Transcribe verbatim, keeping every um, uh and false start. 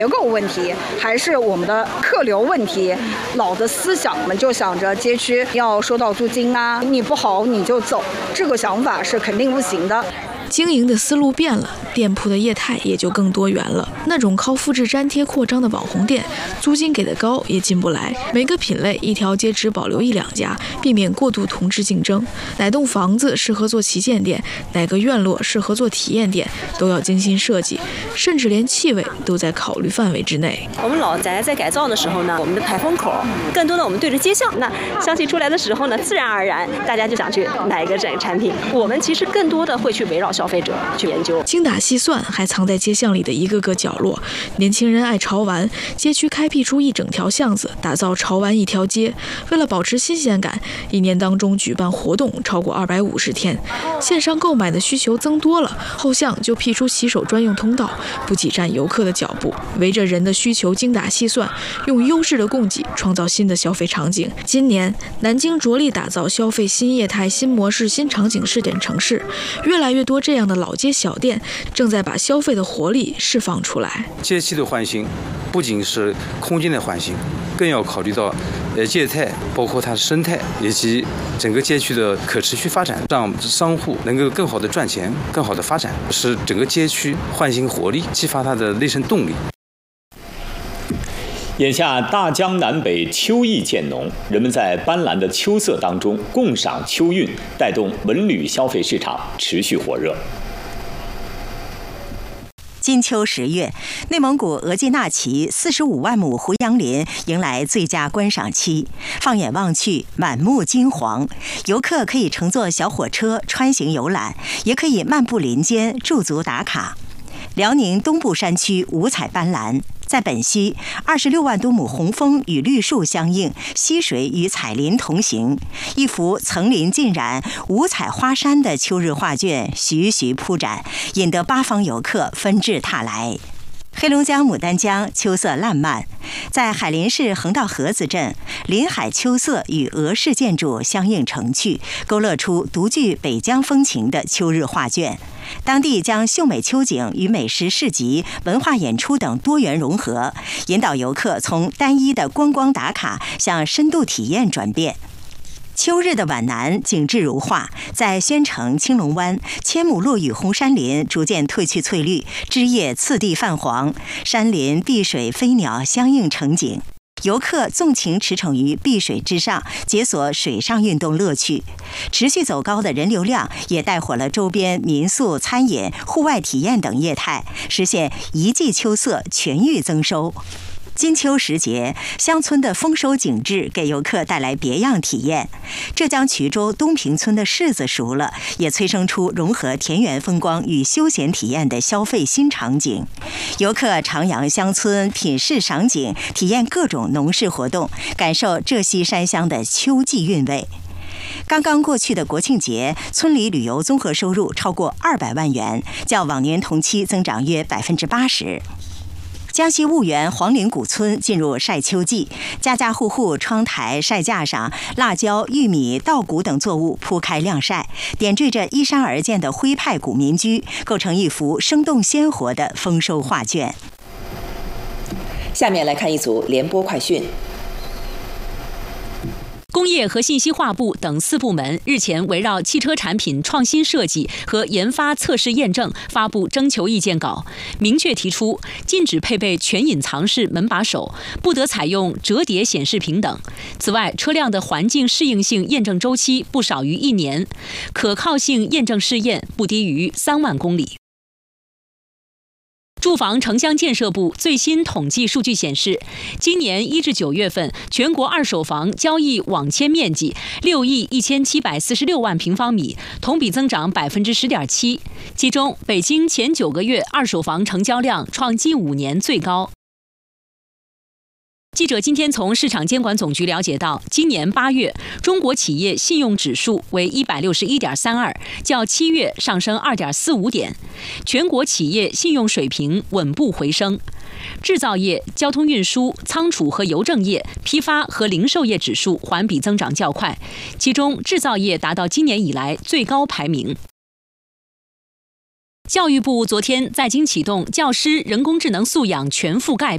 结构问题，还是我们的客流问题，老的思想，我们就想着街区要收到租金啊，你不好你就走，这个想法是肯定不行的。 经营的思路变了，店铺的业态也就更多元了。那种靠复制粘贴扩张的网红店，租金给的高也进不来。每个品类一条街只保留一两家，避免过度同质竞争。哪栋房子适合做旗舰店，哪个院落适合做体验店，都要精心设计，甚至连气味都在考虑范围之内。 我们老宅在改造的时候呢，我们的排风口更多的我们对着街巷，那香气出来的时候呢，自然而然大家就想去买一个这个产品。我们其实更多的会去围绕消费者去研究， 精打细算还藏在街巷里的一个个角落。年轻人爱潮玩，街区开辟出一整条巷子，打造潮玩一条街。为了保持新鲜感，一年当中举办活动超过二百五十天。线上购买的需求增多了，后巷就辟出洗手专用通道，不挤占游客的脚步，围着人的需求精打细算，用优质的供给创造新的消费场景。今年南京着力打造消费新业态、新模式、新场景试点城市，越来越多这样的老街小店正在把消费的活力释放出来。 街区的换新不仅是空间的换新，更要考虑到呃业态，包括它的生态以及整个街区的可持续发展，让商户能够更好的赚钱、更好的发展，使整个街区焕新活力，激发它的内生动力。 眼下大江南北秋意渐浓，人们在斑斓的秋色当中共赏秋韵，带动文旅消费市场持续火热。 金秋十月，内蒙古额济纳旗四十五万亩胡杨林迎来最佳观赏期。放眼望去，满目金黄。游客可以乘坐小火车穿行游览，也可以漫步林间驻足打卡。辽宁东部山区五彩斑斓，在本溪，二十六万多亩红枫与绿树相映，溪水与彩林同行，一幅层林尽染、五彩花山的秋日画卷徐徐铺展，引得八方游客纷至沓来。黑龙江牡丹江秋色烂漫，在海林市横道河子镇，林海秋色与俄式建筑相映成趣，勾勒出独具北疆风情的秋日画卷。当地将秀美秋景与美食市集、文化演出等多元融合，引导游客从单一的观光打卡向深度体验转变。秋日的皖南景致如画，在宣城、青龙湾，千亩落雨红杉林逐渐褪去翠绿，枝叶次第泛黄，山林、碧水、飞鸟相映成景。游客纵情驰骋于碧水之上，解锁水上运动乐趣。持续走高的人流量也带火了周边民宿、餐饮、户外体验等业态，实现一季秋色全域增收。金秋时节，乡村的丰收景致给游客带来别样体验。浙江衢州东平村的柿子熟了，也催生出融合田园风光与休闲体验的消费新场景。游客徜徉乡村，品视赏景，体验各种农事活动，感受浙西山乡的秋季韵味。刚刚过去的国庆节，村里旅游综合收入超过二百万元，较往年同期增长约百分之八十。江西婺源黄陵古村进入晒秋季，家家户户窗台、晒架上，辣椒、玉米、稻谷等作物铺开晾晒，点缀着依山而建的徽派古民居，构成一幅生动鲜活的丰收画卷。 下面来看一组联播快讯。 工业和信息化部等四部门日前围绕汽车产品创新设计和研发测试验证发布征求意见稿，明确提出禁止配备全隐藏式门把手，不得采用折叠显示屏等。此外，车辆的环境适应性验证周期不少于一年，可靠性验证试验不低于三万公里。住房城乡建设部最新统计数据显示，今年一至九月份，全国二手房交易网签面积六亿一千七百四十六万平方米，同比增长百分之十点七。其中，北京前九个月二手房成交量创近五年最高。记者今天从市场监管总局了解到，今年八月中国企业信用指数为一百六十一点三二，较七月上升二点四五点，全国企业信用水平稳步回升。制造业、交通运输、仓储和邮政业、批发和零售业指数环比增长较快，其中制造业达到今年以来最高排名。教育部昨天在京启动教师人工智能素养全覆盖